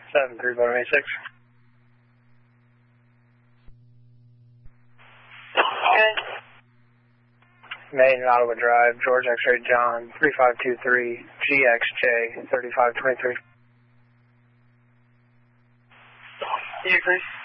73 Boeing 86. Good. Main Ottawa Drive, George X-Ray John, 3523, GXJ, 3523. You agree?